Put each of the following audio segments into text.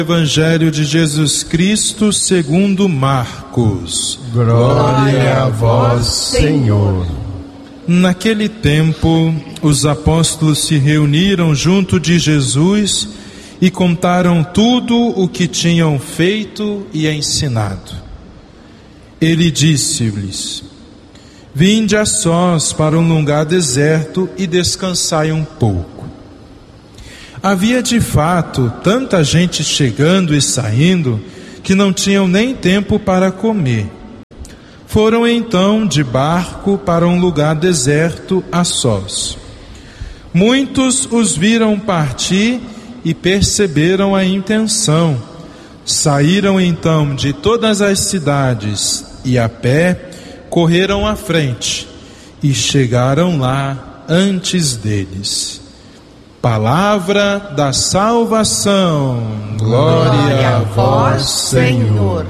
Evangelho de Jesus Cristo segundo Marcos. Glória a vós, Senhor. Naquele tempo, os apóstolos se reuniram junto de Jesus e contaram tudo o que tinham feito e ensinado. Ele disse-lhes: Vinde a sós para um lugar deserto e descansai um pouco. Havia de fato tanta gente chegando e saindo que não tinham nem tempo para comer. Foram então de barco para um lugar deserto a sós. Muitos os viram partir e perceberam a intenção. Saíram então de todas as cidades e a pé correram à frente e chegaram lá antes deles. Palavra da salvação. Glória a vós, Senhor.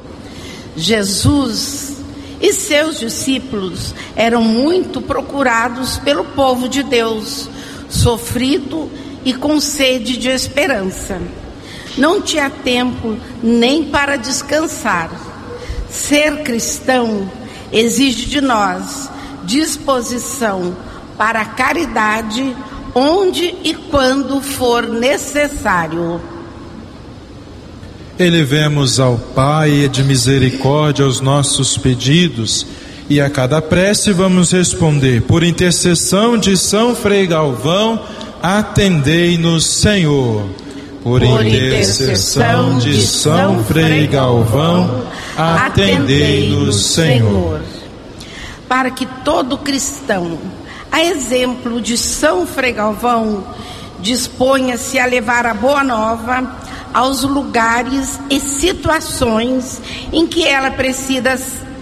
Jesus e seus discípulos eram muito procurados pelo povo de Deus, sofrido e com sede de esperança. Não tinha tempo nem para descansar. Ser cristão exige de nós disposição para a caridade, onde e quando for necessário. Elevemos ao Pai de misericórdia os nossos pedidos e a cada prece vamos responder: por intercessão de São Frei Galvão, atendei-nos, Senhor. Por intercessão de São Frei Galvão, atendei-nos, Senhor. Para que todo cristão, a exemplo de São Frei Galvão, disponha-se a levar a boa nova aos lugares e situações em que ela precisa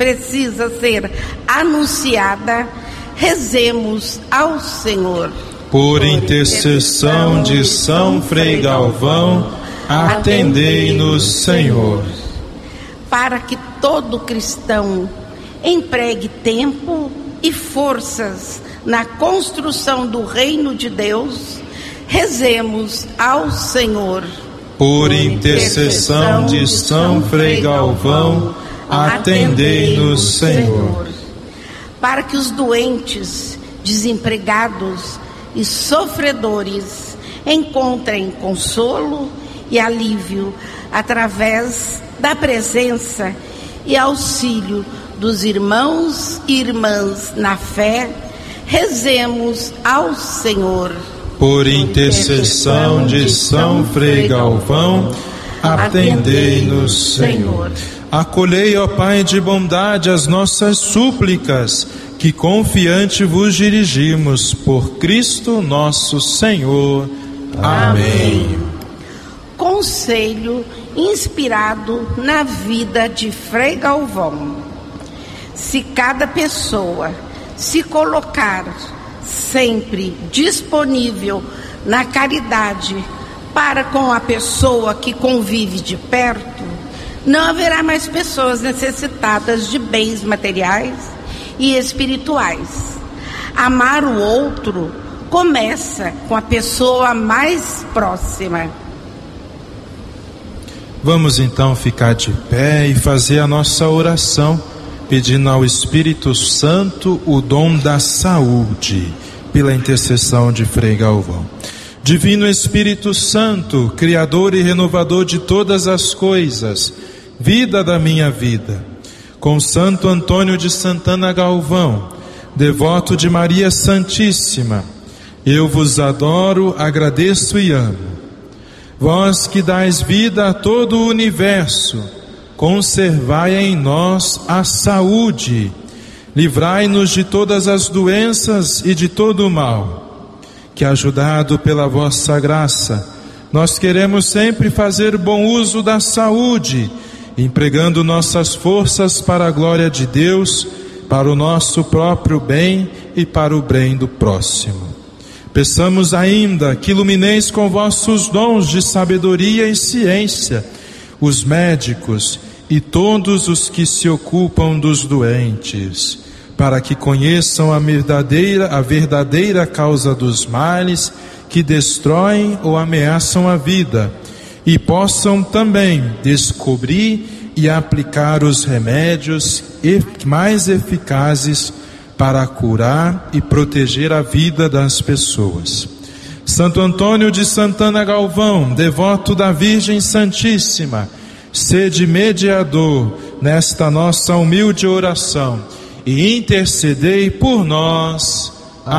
ser anunciada, rezemos ao Senhor. Por intercessão de São Frei Galvão, atendei-nos, Senhor. Para que todo cristão empregue tempo e forças na construção do reino de Deus, rezemos ao Senhor. Por intercessão de São Frei Galvão, atendei-nos, Senhor. Para que os doentes, desempregados e sofredores encontrem consolo e alívio através da presença e auxílio dos irmãos e irmãs na fé, rezemos ao Senhor. Por intercessão de São Frei Galvão, atendei-nos, Senhor. Acolhei, ó Pai de bondade, as nossas súplicas, que confiante vos dirigimos, por Cristo nosso Senhor. Amém. Conselho inspirado na vida de Frei Galvão. Se cada pessoa se colocar sempre disponível na caridade para com a pessoa que convive de perto, não haverá mais pessoas necessitadas de bens materiais e espirituais. Amar o outro começa com a pessoa mais próxima. Vamos então ficar de pé e fazer a nossa oração, pedindo ao Espírito Santo o dom da saúde, pela intercessão de Frei Galvão. Divino Espírito Santo, Criador e renovador de todas as coisas, vida da minha vida, com Santo Antônio de Santana Galvão, devoto de Maria Santíssima, eu vos adoro, agradeço e amo. Vós que dais vida a todo o universo, conservai em nós a saúde, livrai-nos de todas as doenças e de todo o mal, que ajudado pela vossa graça, nós queremos sempre fazer bom uso da saúde, empregando nossas forças para a glória de Deus, para o nosso próprio bem e para o bem do próximo. Peçamos ainda que ilumineis com vossos dons de sabedoria e ciência os médicos e todos os que se ocupam dos doentes, para que conheçam a verdadeira causa dos males que destroem ou ameaçam a vida, e possam também descobrir e aplicar os remédios mais eficazes para curar e proteger a vida das pessoas. Santo Antônio de Santana Galvão, devoto da Virgem Santíssima, sede mediador nesta nossa humilde oração e intercedei por nós.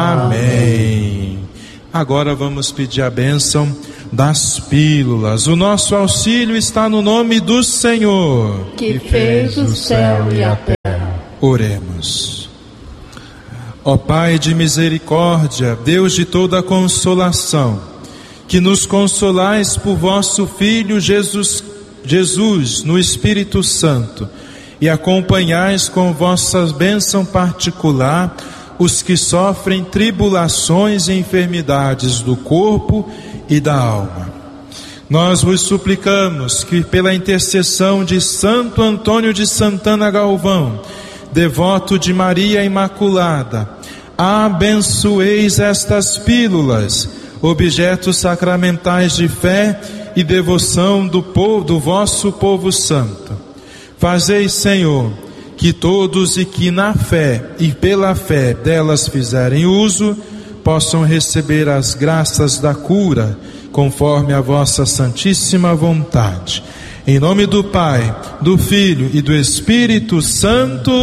Amém. Agora vamos pedir a bênção das pílulas. O nosso auxílio está no nome do Senhor, que fez o céu e a terra. Oremos. Ó Pai de misericórdia, Deus de toda consolação, que nos consolais por vosso Filho Jesus no Espírito Santo e acompanhais com vossa bênção particular os que sofrem tribulações e enfermidades do corpo e da alma. Nós vos suplicamos que pela intercessão de Santo Antônio de Santana Galvão, devoto de Maria Imaculada, abençoeis estas pílulas, objetos sacramentais de fé e devoção do vosso povo santo. Fazei, Senhor, que todos e que na fé e pela fé delas fizerem uso, possam receber as graças da cura, conforme a vossa santíssima vontade. Em nome do Pai, do Filho e do Espírito Santo.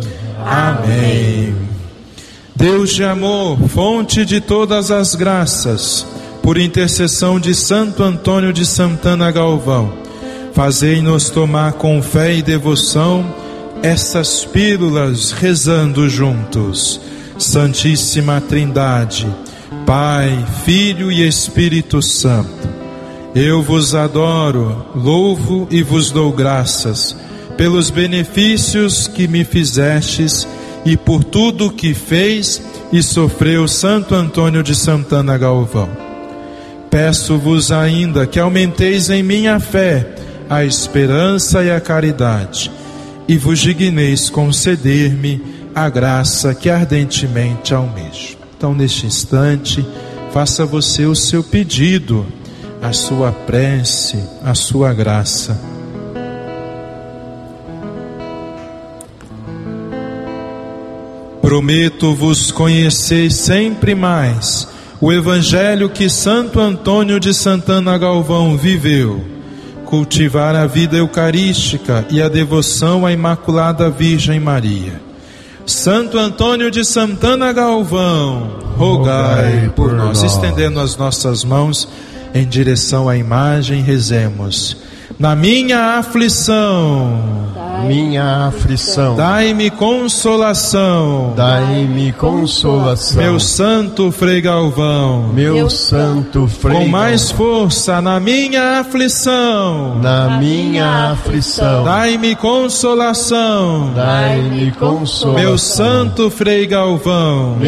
Amém. Deus de amor, fonte de todas as graças, por intercessão de Santo Antônio de Santana Galvão, fazei-nos tomar com fé e devoção essas pílulas, rezando juntos. Santíssima Trindade, Pai, Filho e Espírito Santo, eu vos adoro, louvo e vos dou graças pelos benefícios que me fizestes e por tudo que fez e sofreu Santo Antônio de Santana Galvão. Peço-vos ainda que aumenteis em minha fé, a esperança e a caridade, e vos digneis conceder-me a graça que ardentemente almejo. Então, neste instante, faça você o seu pedido, a sua prece, a sua graça. Prometo-vos conhecer sempre mais o Evangelho que Santo Antônio de Santana Galvão viveu, cultivar a vida eucarística e a devoção à Imaculada Virgem Maria. Santo Antônio de Santana Galvão, rogai por nós. Estendendo as nossas mãos em direção à imagem, rezemos. Na minha aflição, dai-me consolação, meu santo Frei Galvão, com mais força na minha aflição, dai-me consolação, meu santo Frei Galvão,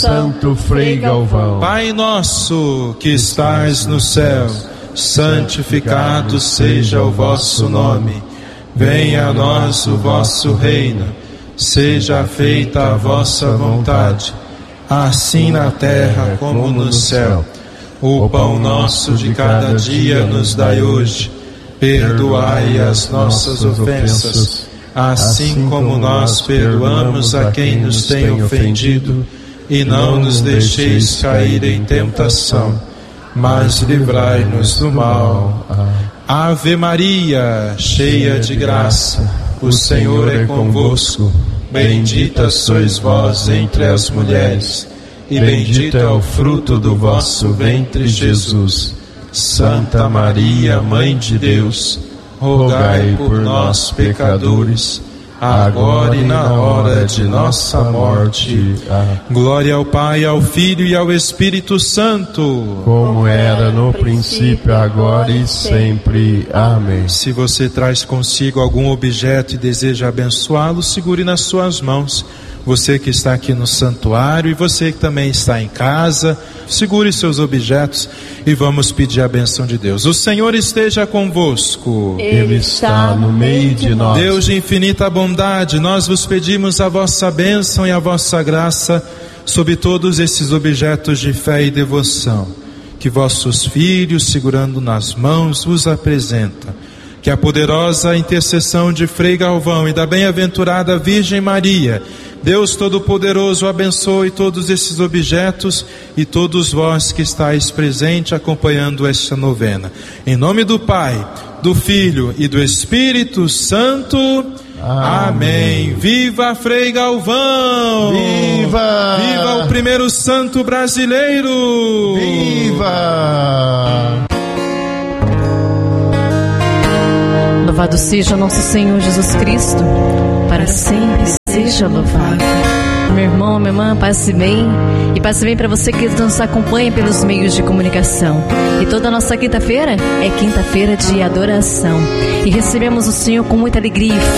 Pai nosso que estais no céu, santificado seja o vosso nome. Venha a nós o vosso reino, seja feita a vossa vontade, assim na terra como no céu. O pão nosso de cada dia nos dai hoje, perdoai as nossas ofensas, assim como nós perdoamos a quem nos tem ofendido, e não nos deixeis cair em tentação, mas livrai-nos do mal. Ave Maria, cheia de graça, o Senhor é convosco. Bendita sois vós entre as mulheres, e bendito é o fruto do vosso ventre, Jesus. Santa Maria, Mãe de Deus, rogai por nós, pecadores, agora e na hora de nossa morte. Glória ao Pai, ao Filho e ao Espírito Santo, como era no princípio, agora e sempre. Amém. Se você traz consigo algum objeto e deseja abençoá-lo, segure nas suas mãos. Você que está aqui no santuário e você que também está em casa, segure seus objetos e vamos pedir a bênção de Deus. O Senhor esteja convosco. Ele está no meio de nós. Deus de infinita bondade, nós vos pedimos a vossa bênção e a vossa graça sobre todos esses objetos de fé e devoção. que vossos filhos, segurando nas mãos, vos apresenta. Que a poderosa intercessão de Frei Galvão e da bem-aventurada Virgem Maria, Deus Todo-Poderoso, abençoe todos esses objetos e todos vós que estáis presentes acompanhando esta novena. Em nome do Pai, do Filho e do Espírito Santo. Amém. Viva Frei Galvão! Viva! Viva o primeiro santo brasileiro! Viva! Louvado seja nosso Senhor Jesus Cristo, para sempre seja louvado. Meu irmão, minha irmã, passe bem. E passe bem para você que nos acompanha pelos meios de comunicação. E toda nossa quinta-feira é quinta-feira de adoração. E recebemos o Senhor com muita alegria e